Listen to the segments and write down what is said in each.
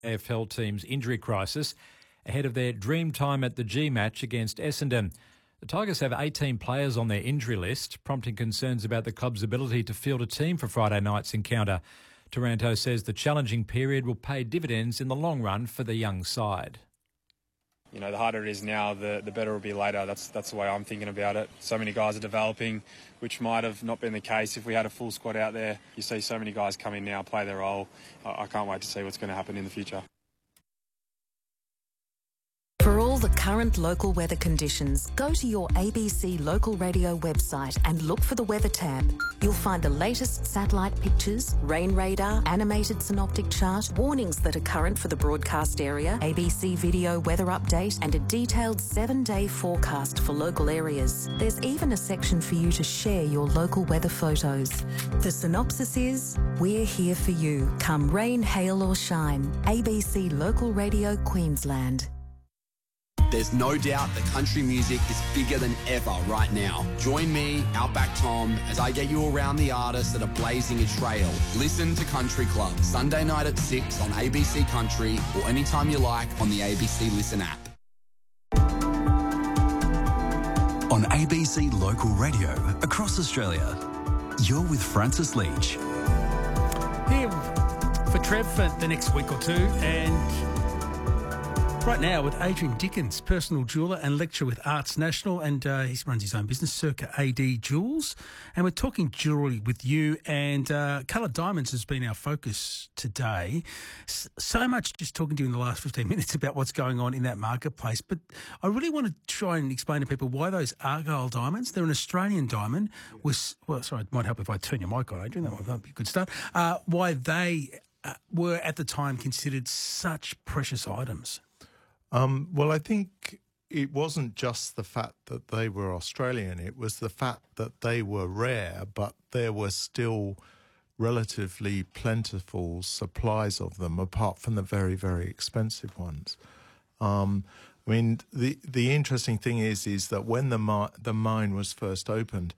AFL team's injury crisis ahead of their dream time at the G match against Essendon. The Tigers have 18 players on their injury list, prompting concerns about the club's ability to field a team for Friday night's encounter. Taranto says the challenging period will pay dividends in the long run for the young side. You know, the harder it is now, the better it will be later. That's the way I'm thinking about it. So many guys are developing, which might have not been the case if we had a full squad out there. You see so many guys come in now, play their role. I can't wait to see what's going to happen in the future. For all the current local weather conditions, go to your ABC local radio website and look for the weather tab. You'll find the latest satellite pictures, rain radar, animated synoptic chart, warnings that are current for the broadcast area, ABC video weather update, and a detailed 7-day forecast for local areas. There's even a section for you to share your local weather photos. The synopsis is, we're here for you, come rain, hail or shine. ABC Local Radio Queensland. There's no doubt that country music is bigger than ever right now. Join me, Outback Tom, as I get you around the artists that are blazing a trail. Listen to Country Club, Sunday night at 6 on ABC Country or anytime you like on the ABC Listen app. On ABC Local Radio across Australia, you're with Francis Leach. Here for Trev for the next week or two, and right now with Adrian Dickens, personal jeweller and lecturer with Arts National, and he runs his own business, Circa AD Jewels. And we're talking jewellery with you, and coloured diamonds has been our focus today. So much just talking to you in the last 15 minutes about what's going on in that marketplace. But I really want to try and explain to people why those Argyle diamonds, they're an Australian diamond, sorry, it might help if I turn your mic on, Adrian, that might be a good start, why they were at the time considered such precious items. Well, I think it wasn't just the fact that they were Australian. It was the fact that they were rare, but there were still relatively plentiful supplies of them, apart from the very, very expensive ones. I mean, the interesting thing is that when the mine was first opened,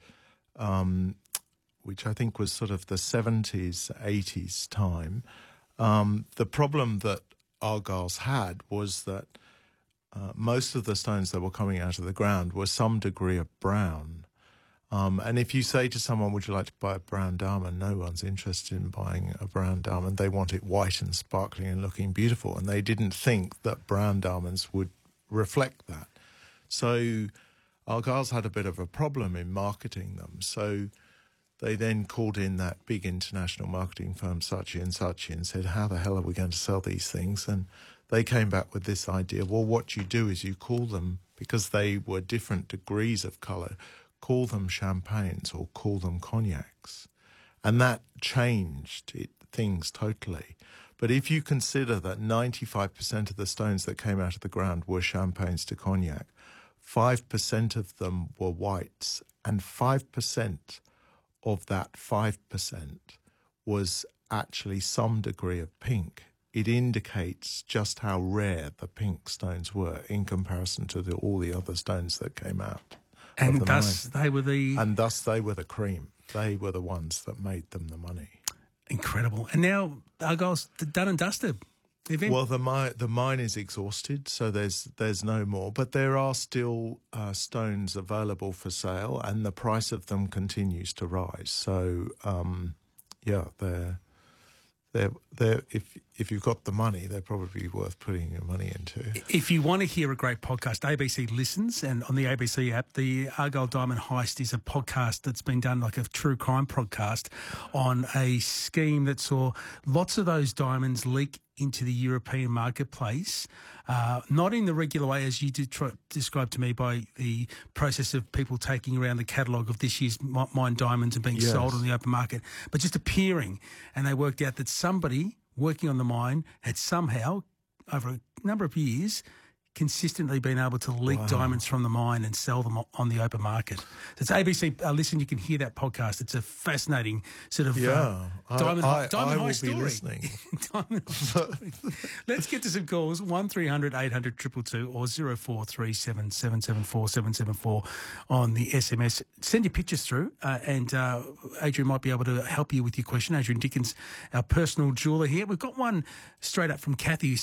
which I think was sort of the 70s, 80s time, the problem that Argyle's had was that most of the stones that were coming out of the ground were some degree of brown. And if you say to someone, would you like to buy a brown diamond? No one's interested in buying a brown diamond. They want it white and sparkling and looking beautiful. And they didn't think that brown diamonds would reflect that. So Argyle's had a bit of a problem in marketing them. So they then called in that big international marketing firm, Saatchi & Saatchi, and said, how the hell are we going to sell these things? And they came back with this idea, well, what you do is you call them, because they were different degrees of colour, call them champagnes or call them cognacs. And that changed things totally. But if you consider that 95% of the stones that came out of the ground were champagnes to cognac, 5% of them were whites, and 5% of that 5% was actually some degree of pink. It indicates just how rare the pink stones were in comparison to all the other stones that came out. And thus they were the cream. They were the ones that made them the money. Incredible. And now Argyle's done and dusted. Well, the mine is exhausted, so there's no more. But there are still stones available for sale, and the price of them continues to rise. So, if you've got the money, they're probably worth putting your money into. If you want to hear a great podcast, ABC listens, and on the ABC app, the Argyle Diamond Heist is a podcast that's been done like a true crime podcast on a scheme that saw lots of those diamonds leak into the European marketplace, not in the regular way as you did describe to me by the process of people taking around the catalogue of this year's mine diamonds and being sold on the open market, but just appearing. And they worked out that somebody working on the mine had somehow, over a number of years, consistently been able to leak diamonds from the mine and sell them on the open market. So it's ABC. Listen, you can hear that podcast. It's a fascinating sort of diamond I high will story. be listening. Diamond high story. Let's get to some calls. 1300 800 222 or 0437 774 774 on the SMS. Send your pictures through, and Adrian might be able to help you with your question. Adrian Dickens, our personal jeweller here. We've got one straight up from Kathy.